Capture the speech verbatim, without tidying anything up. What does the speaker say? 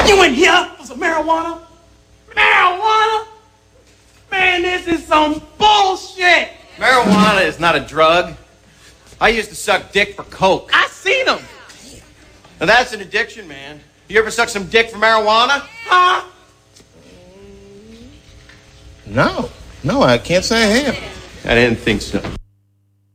You in here for some marijuana? Marijuana? Man, this is some bullshit. Marijuana is not a drug. I used to suck dick for coke. I seen them. Now that's an addiction, man. You ever suck some dick for marijuana? Huh? No. No, I can't say I have. I didn't think so.